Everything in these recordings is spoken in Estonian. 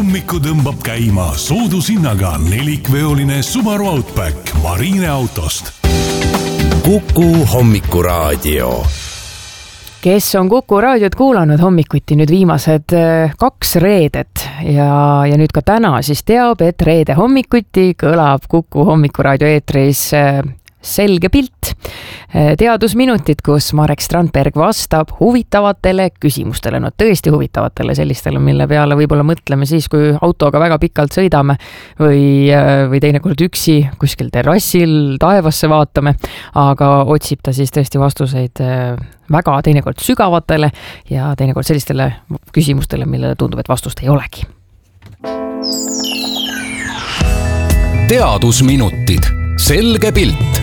Hommiku tõmbab käima soodushinnaga nelikveoline Subaru Outback Marine autost. Kuku hommikuraadio. Kes on Kuku raadiot kuulanud hommikuti nüüd viimased 2 reedet ja nüüd ka täna siis teab, et reede hommikuti kõlab Kuku hommikuraadio eetris Selge pilt. Teadusminutid, kus Marek Strandberg vastab huvitavatele küsimustele, no tõesti huvitavatele, sellistele, mille peale võib-olla mõtleme siis, kui autoga väga pikalt sõidame või teinekord üksi kuskil terrassil taevasse vaatame, aga otsib ta siis tõesti vastuseid väga teinekord sügavatele ja teinekord sellistele küsimustele, millele tundub, et vastust ei olegi. Teadusminutid. Selge pilt.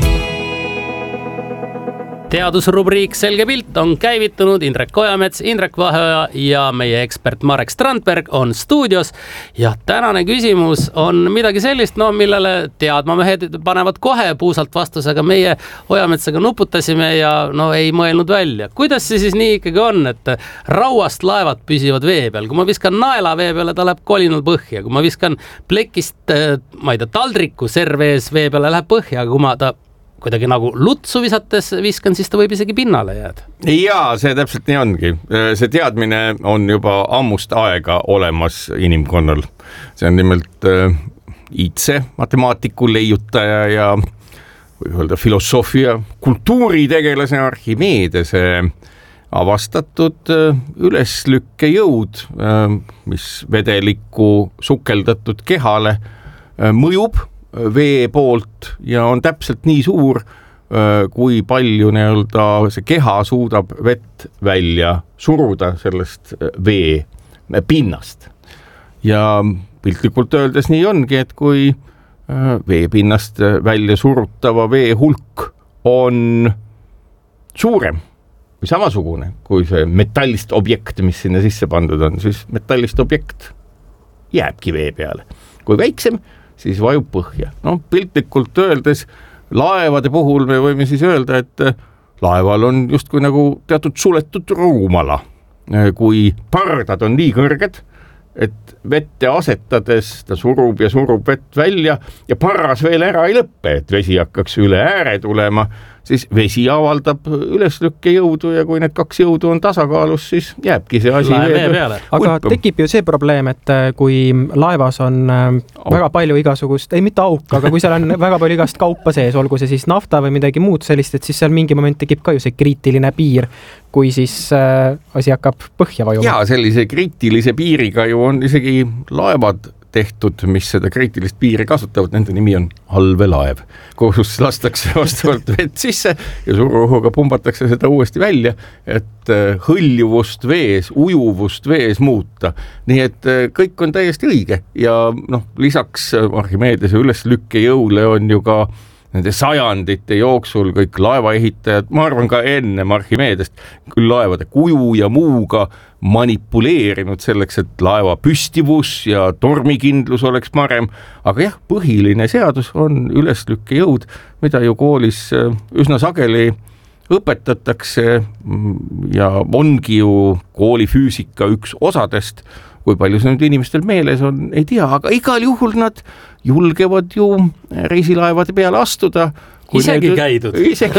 Teadusrubriik Selge pilt on käivitunud. Indrek Ojamets, Indrek Vaheoja ja meie ekspert Marek Strandberg on stuudios. Ja tänane küsimus on midagi sellist, millele teadmamehed panevad kohe puusalt vastusega. Meie Ojametsaga nuputasime ja ei mõelnud välja. Kuidas see siis nii ikkagi on, et rauast laevad püsivad vee peal? Kui ma viskan naela vee peale, ta läheb kolinal põhja. Kui ma viskan plekist, taldriku servees vee peale, läheb põhja. Kui ma ta kuidagi nagu lutsu visates viskan, siis ta võib isegi pinnale jääda. Jaa, see täpselt nii ongi. See teadmine on juba ammust aega olemas inimkonnal. See on nimelt Iitse, matemaatiku, leiutaja ja filosoofia, kultuuritegelase Archimedese avastatud üleslükkejõud, mis vedelikku sukeldatud kehale mõjub vee poolt ja on täpselt nii suur, kui palju see keha suudab vett välja suruda sellest vee pinnast. Ja piltlikult öeldes nii ongi, et kui vee pinnast välja surutava vee hulk on suurem või samasugune kui see metallist objekt, mis sinna sisse pandud on, siis metallist objekt jääbki vee peale. Kui väiksem, siis vajub põhja. Piltlikult öeldes laevade puhul me võime siis öelda, et laeval on justkui nagu teatud suletud ruumala. Kui pardad on nii kõrged, et vette asetades ta surub ja surub vett välja ja parras veel ära ei lõppe, et vesi hakkaks üle ääre tulema, siis vesi avaldab üleslükkejõudu ja kui need 2 jõudu on tasakaalus, siis jääbki see asi vee peale. Aga tekib ju see probleem, et kui laevas on väga palju igasugust, ei mitte auk, aga kui seal on väga palju igast kaupa sees, olgu see siis nafta või midagi muud sellist, et siis seal mingi moment tekib ka ju see kriitiline piir, kui siis asi hakkab põhja vajuma. Jaa, sellise kriitilise piiriga ju on isegi laevad tehtud, mis seda kriitilist piiri kasutavad, nende nimi on allveelaev, kus lastakse vastavalt vett sisse ja suruõhuga pumbatakse seda uuesti välja, et hõljuvust vees, ujuvust vees muuta. Nii et kõik on täiesti õige ja lisaks Archimedese üleslükkejõule on ju ka nende sajandite jooksul kõik laevaehitajad, ma arvan ka enne Archimedest, küll laevade kuju ja muuga manipuleerinud selleks, et laeva püstivus ja tormikindlus oleks parem. Aga jah, põhiline seadus on üleslükkejõud, mida ju koolis üsna sageli õpetatakse ja ongi ju koolifüüsika üks osadest. Kui palju see nüüd inimestel meeles on, ei tea, aga igal juhul nad julgevad ju reisilaevade peale astuda. Isegi käidud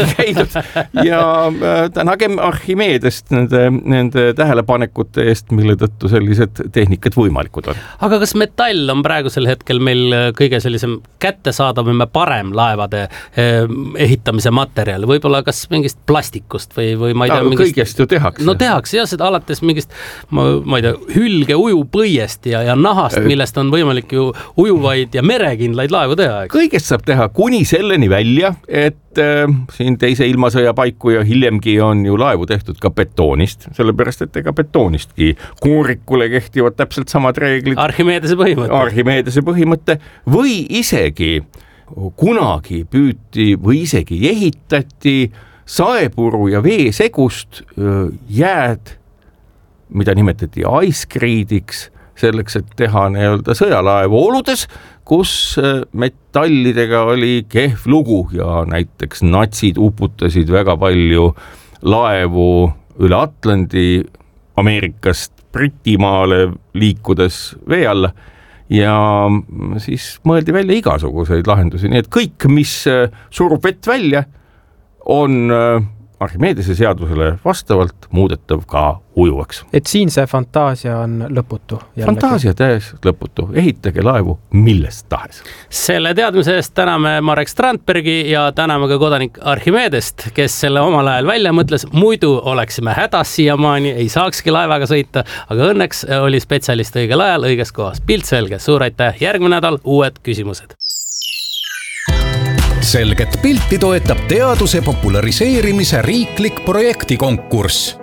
ja tänagem Archimedest nende tähelepanekute eest, mille tõttu sellised tehnikad võimalikud on. Aga kas metall on praegusel hetkel meil kõige sellisem kättesaadav ja parem laevade ehitamise materjal? Võib-olla kas mingist plastikust või ma ei tea mingist... Kõigest ju tehakse. Tehakse jah, seda alates mingist ma ei tea, hülge ujupõiest ja nahast, millest on võimalik ju ujuvaid ja merekindlaid laevu teha. Kõigest saab teha kuni selleni välja, et siin teise ilmasõja paiku ja hiljemgi on ju laevu tehtud ka betoonist, sellepärast et ega betoonistki koorikule kehtivad täpselt samad reeglid. Archimedese põhimõte või isegi kunagi püüti või isegi ehitati saepuru ja veesegust jääd, mida nimetati aiskriidiks, selleks, et teha sõjalaevu oludes, kus metallidega oli kehv lugu ja näiteks natsid uputasid väga palju laevu üle Atlandi Ameerikast Britimaale liikudes vee alla ja siis mõeldi välja igasuguseid lahendusi, nii et kõik, mis surub vett välja, on Archimedese seadusele vastavalt muudetav ka ujuvaks. Et siin see fantaasia on lõputu. Fantaasia täiesti lõputu. Ehitage laevu millest tahes. Selle teadmise eest täname Marek Strandbergi ja täname ka kodanik Archimedest, kes selle omal ajal välja mõtles. Muidu oleksime hädas siiamaani, ei saakski laevaga sõita, aga õnneks oli spetsialist õigel ajal õiges kohas. Pilt selge, suur aitäh. Järgmine nädal uued küsimused. Selget pilti toetab teaduse populariseerimise riiklik projektikonkurss.